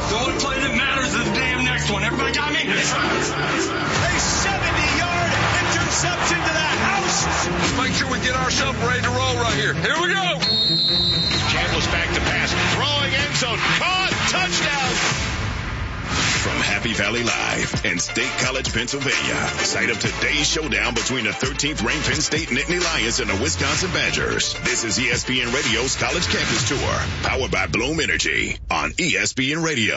The only play that matters is the damn next one. Everybody got me? A 70-yard interception to the house. Let's make sure we get ourselves ready to roll right here. Here we go. Campbell's back to pass. Throwing end zone. Caught. Touchdown. From Happy Valley Live in State College, Pennsylvania, site of today's showdown between the 13th ranked Penn State Nittany Lions and the Wisconsin Badgers. This is ESPN Radio's College Campus Tour, powered by Bloom Energy on ESPN Radio.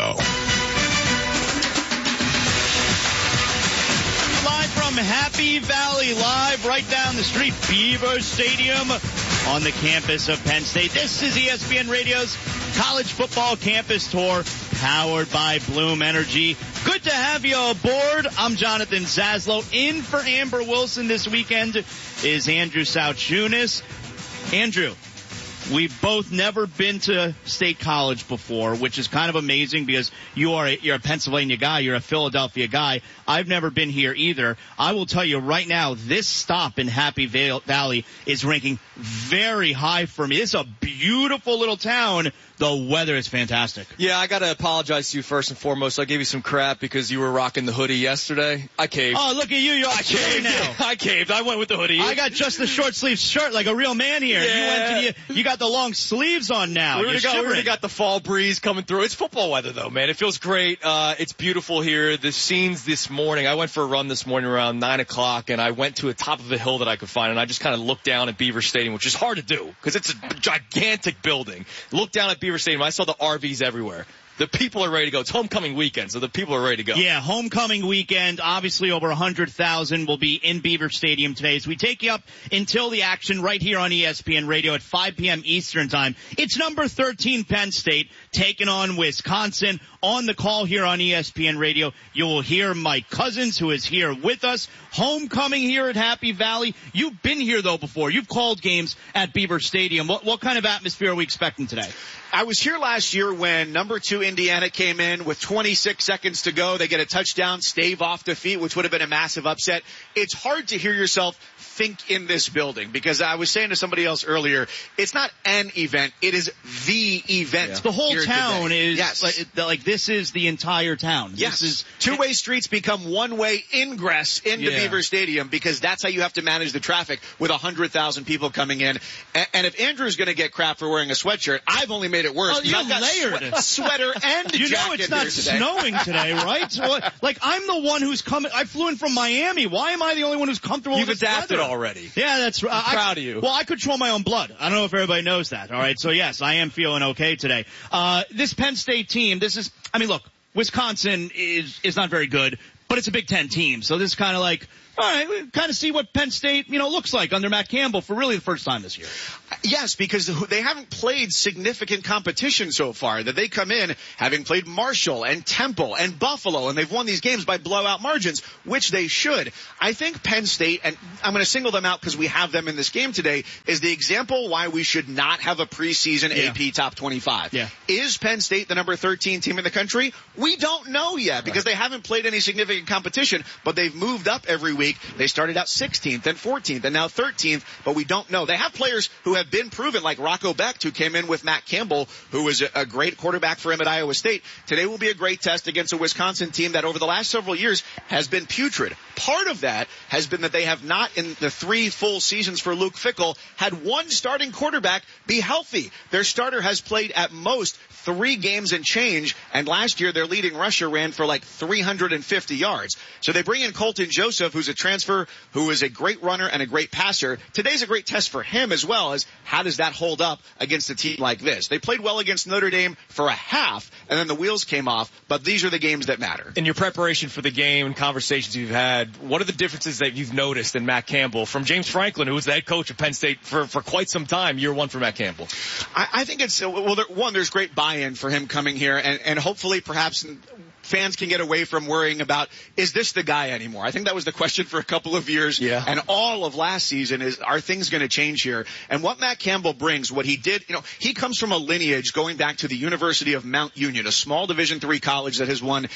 Live from Happy Valley, live right down the street, Beaver Stadium on the campus of Penn State. This is ESPN Radio's College Football Campus Tour, powered by Bloom Energy. Good to have you aboard. I'm Jonathan Zaslow. In for Amber Wilson this weekend is Andrew Sauchunas. Andrew, we've both never been to State College before, which is kind of amazing because you're a Pennsylvania guy, you're a Philadelphia guy. I've never been here either. I will tell you right now, this stop in Happy Valley is ranking very high for me. It's a beautiful little town. The weather is fantastic. Yeah, I got to apologize to you first and foremost. I gave you some crap because you were rocking the hoodie yesterday. I caved. Oh, look at you. You're all caved now. I caved. I went with the hoodie. I got just the short sleeve shirt like a real man here. Yeah. You got the long sleeves on now. We already got the fall breeze coming through. It's football weather, though, man. It feels great. It's beautiful here. The scenes this morning, I went for a run this morning around 9 o'clock, and I went to the top of a hill that I could find, and I just kind of looked down at Beaver Stadium, which is hard to do because it's a gigantic building. Looked down at Beaver Stadium. I saw the RVs everywhere. The people are ready to go. It's homecoming weekend, so the people are ready to go. Yeah, homecoming weekend. Obviously, over 100,000 will be in Beaver Stadium today. As we take you up until the action right here on ESPN Radio at 5 p.m. Eastern Time. It's number 13 Penn State taking on Wisconsin. On the call here on ESPN Radio, you will hear Mike Cousins, who is here with us. Homecoming here at Happy Valley. You've been here, though, before. You've called games at Beaver Stadium. What kind of atmosphere are we expecting today? I was here last year when number 2 Indiana came in with 26 seconds to go. They get a touchdown, stave off defeat, which would have been a massive upset. It's hard to hear yourself think in this building because I was saying to somebody else earlier, it's not an event, it is the event. Yeah. The whole town is like this is the entire town. Yes. This is two-way streets become one-way ingress into Beaver Stadium because that's how you have to manage the traffic with 100,000 people coming in. And if Andrew's going to get crap for wearing a sweatshirt, I've only made it worse. Oh, you're layered. Sweater and you jacket. know it's not snowing today, right? So, like, I'm the one who's coming. I flew in from Miami. Why am I the only one who's comfortable with this adapted weather? Already. Yeah, that's right. I'm proud of you. Well, I control my own blood. I don't know if everybody knows that. All right. So, yes, I am feeling okay today. This Penn State team, look, Wisconsin is not very good, but it's a Big Ten team. So this is kind of like, all right, we kind of see what Penn State, looks like under Matt Campbell for really the first time this year. Yes, because they haven't played significant competition so far. That they come in having played Marshall and Temple and Buffalo, and they've won these games by blowout margins, which they should. I think Penn State, and I'm going to single them out because we have them in this game today, is the example why we should not have a preseason AP top 25. Yeah. Is Penn State the number 13 team in the country? We don't know yet because they haven't played any significant competition, but they've moved up every week. They started out 16th and 14th and now 13th, but we don't know. They have players who have been proven, like Rocco Becht, who came in with Matt Campbell, who was a great quarterback for him at Iowa State. Today will be a great test against a Wisconsin team that over the last several years has been putrid. Part of that has been that they have not, in the 3 full seasons for Luke Fickell, had one starting quarterback be healthy. Their starter has played at most 3 games and change, and last year their leading rusher ran for like 350 yards. So they bring in Colton Joseph, who's a transfer, who is a great runner and a great passer. Today's a great test for him as well as how does that hold up against a team like this. They played well against Notre Dame for a half, and then the wheels came off, but these are the games that matter. In your preparation for the game and conversations you've had, what are the differences that you've noticed in Matt Campbell from James Franklin, who was the head coach of Penn State for quite some time, year 1 for Matt Campbell? I think it's, one, there's great buy-in for him coming here, and hopefully perhaps fans can get away from worrying about, is this the guy anymore? I think that was the question for a couple of years. Yeah. And all of last season is, are things going to change here? And what Matt Campbell brings, what he did, he comes from a lineage going back to the University of Mount Union, a small Division III college that has won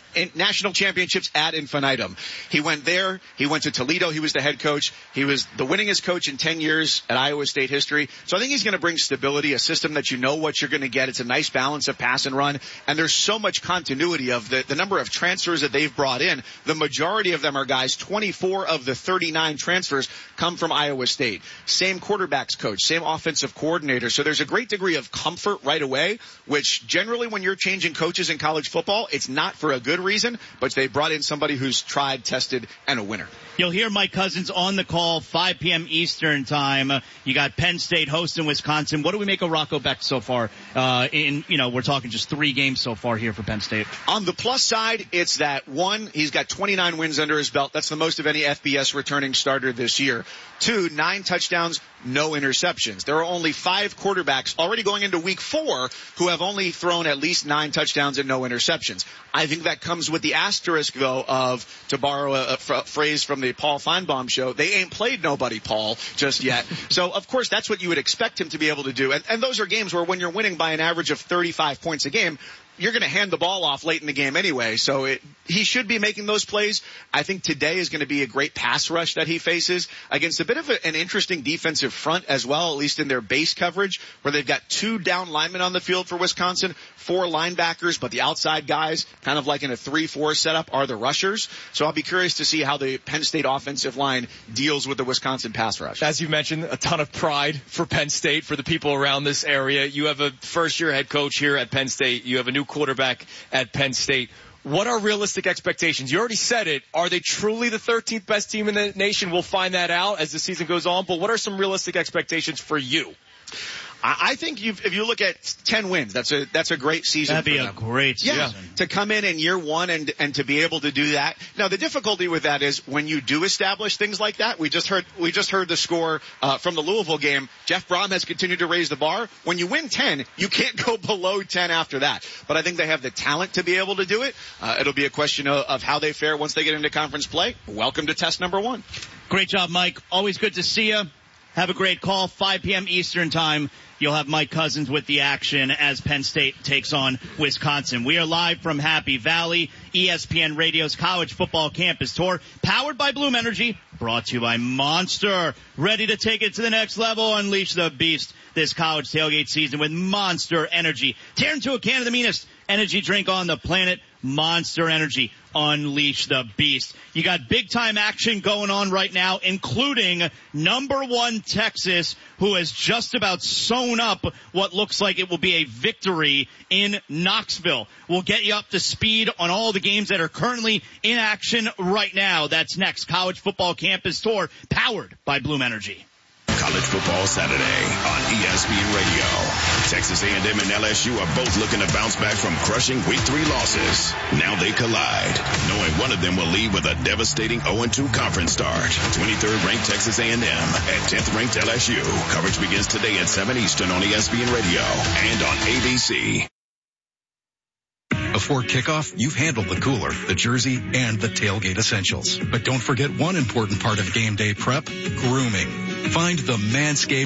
national championships ad infinitum. He went there. He went to Toledo. He was the head coach. He was the winningest coach in 10 years at Iowa State history. So I think he's going to bring stability, a system that you know what you're going to get. It's a nice balance of pass and run. And there's so much continuity of the number of transfers that they've brought in. The majority of them are guys. 24 of the 39 transfers come from Iowa State. Same quarterbacks coach, same offensive coordinator. So there's a great degree of comfort right away, which generally when you're changing coaches in college football, it's not for a good reason, but they brought in somebody who's tried, tested, and a winner. You'll hear Mike Couzens on the call, 5 p.m. Eastern time. You got Penn State hosting Wisconsin. What do we make of Rocco Becht so far? We're talking just 3 games so far here for Penn State. On the plus side, it's that one, he's got 29 wins under his belt. That's the most of any FBS returning starter this year. 2, 9 touchdowns, no interceptions. There are only 5 quarterbacks already going into week 4 who have only thrown at least 9 touchdowns and no interceptions. I think that comes with the asterisk, though, of, to borrow a phrase from the Paul Feinbaum show, they ain't played nobody, Paul, just yet. So, of course, that's what you would expect him to be able to do. And those are games where when you're winning by an average of 35 points a game, you're going to hand the ball off late in the game anyway. So he should be making those plays. I think today is going to be a great pass rush that he faces against a bit of an interesting defensive front as well, at least in their base coverage, where they've got 2 down linemen on the field for Wisconsin, 4 linebackers, but the outside guys, kind of like in a 3-4 setup, are the rushers. So I'll be curious to see how the Penn State offensive line deals with the Wisconsin pass rush. As you mentioned, a ton of pride for Penn State, for the people around this area. You have a first-year head coach here at Penn State. You have a new quarterback at Penn State. What are realistic expectations? You already said it. Are they truly the 13th best team in the nation? We'll find that out as the season goes on. But what are some realistic expectations for you? I think if you look at 10 wins, that's a great season. That'd be for a them. great season. Yeah, to come in year 1 and to be able to do that. Now the difficulty with that is when you do establish things like that. We just heard the score from the Louisville game. Jeff Brom has continued to raise the bar. When you win 10, you can't go below 10 after that. But I think they have the talent to be able to do it. It'll be a question of how they fare once they get into conference play. Welcome to test number 1. Great job, Mike. Always good to see you. Have a great call, 5 p.m. Eastern time. You'll have Mike Couzens with the action as Penn State takes on Wisconsin. We are live from Happy Valley, ESPN Radio's College Football Campus Tour, powered by Bloom Energy, brought to you by Monster. Ready to take it to the next level, unleash the beast this college tailgate season with Monster Energy. Tear into a can of the meanest energy drink on the planet, Monster Energy. Unleash the beast. You got big time action going on right now, including number 1 Texas, who has just about sewn up what looks like it will be a victory in Knoxville. We'll get you up to speed on all the games that are currently in action right now. That's next. College Football Campus Tour, powered by Bloom Energy. College Football Saturday on ESPN Radio. Texas A&M and LSU are both looking to bounce back from crushing Week 3 losses. Now they collide, knowing one of them will leave with a devastating 0-2 conference start. 23rd ranked Texas A&M at 10th ranked LSU. Coverage begins today at 7 Eastern on ESPN Radio and on ABC. Before kickoff, you've handled the cooler, the jersey, and the tailgate essentials. But don't forget one important part of game day prep, grooming. Find the Manscaped